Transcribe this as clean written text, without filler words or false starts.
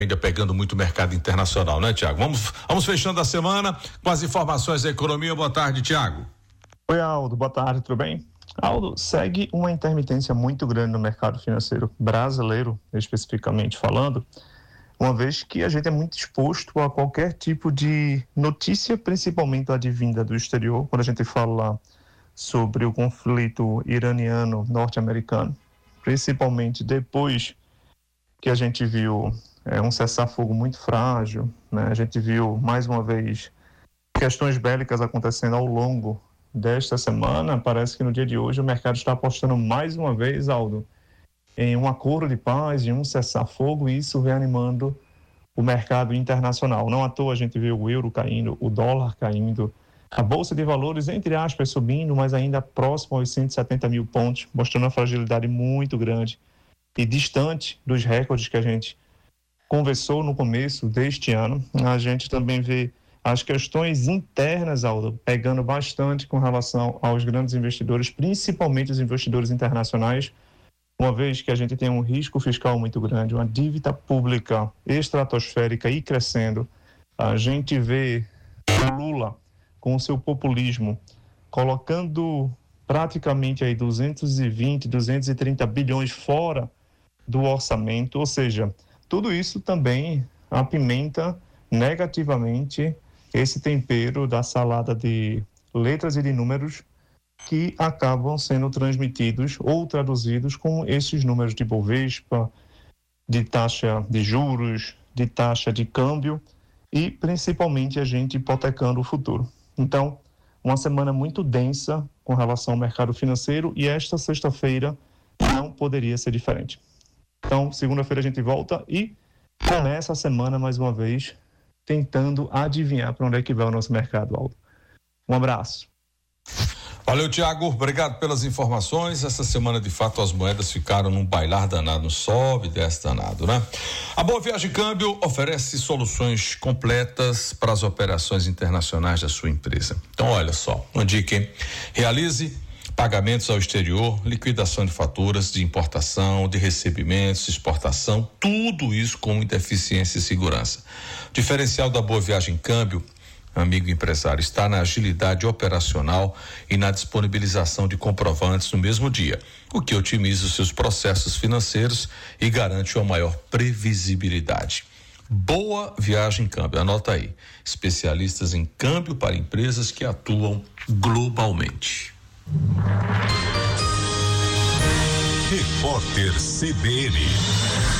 ainda pegando muito mercado internacional, né, Tiago? Vamos fechando a semana com as informações da economia. Boa tarde, Tiago. Oi, Aldo. Boa tarde, tudo bem? Aldo, segue uma intermitência muito grande no mercado financeiro brasileiro, especificamente falando, uma vez que a gente é muito exposto a qualquer tipo de notícia, principalmente advinda do exterior, quando a gente fala sobre o conflito iraniano-norte-americano, principalmente depois que a gente viu um cessar-fogo muito frágil, né? A gente viu, mais uma vez, questões bélicas acontecendo ao longo desta semana. Parece que no dia de hoje o mercado está apostando mais uma vez, Aldo, em um acordo de paz, em um cessar-fogo, e isso vem animando o mercado internacional. Não à toa a gente vê o euro caindo, o dólar caindo, a Bolsa de Valores, entre aspas, subindo, mas ainda próximo aos 170 mil pontos, mostrando uma fragilidade muito grande e distante dos recordes que a gente conversou no começo deste ano. A gente também vê as questões internas, Aldo, pegando bastante com relação aos grandes investidores, principalmente os investidores internacionais, uma vez que a gente tem um risco fiscal muito grande, uma dívida pública estratosférica e crescendo. A gente vê o Lula, com o seu populismo, colocando praticamente aí 220, 230 bilhões fora do orçamento, ou seja, tudo isso também apimenta negativamente esse tempero da salada de letras e de números que acabam sendo transmitidos ou traduzidos com esses números de Bovespa, de taxa de juros, de taxa de câmbio e principalmente a gente hipotecando o futuro. Então, uma semana muito densa com relação ao mercado financeiro, e esta sexta-feira não poderia ser diferente. Então, segunda-feira a gente volta e começa a semana mais uma vez tentando adivinhar para onde é que vai o nosso mercado, Aldo. Um abraço. Valeu, Tiago, obrigado pelas informações. Essa semana, de fato, as moedas ficaram num bailar danado, sobe e desce danado, né? A Boa Viagem Câmbio oferece soluções completas para as operações internacionais da sua empresa. Então, olha só, uma dica, hein? Realize pagamentos ao exterior, liquidação de faturas de importação, de recebimentos, exportação, tudo isso com muita eficiência e segurança. O diferencial da Boa Viagem Câmbio, amigo empresário, está na agilidade operacional e na disponibilização de comprovantes no mesmo dia, o que otimiza os seus processos financeiros e garante uma maior previsibilidade. Boa Viagem Câmbio, anota aí, especialistas em câmbio para empresas que atuam globalmente. Repórter CBN.